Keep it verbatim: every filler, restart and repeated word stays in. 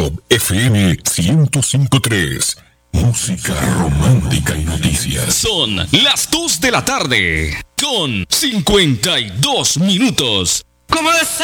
Top F M ciento cinco punto tres. Música romántica y noticias. Son las dos de la tarde con cincuenta y dos minutos. ¿Cómo es?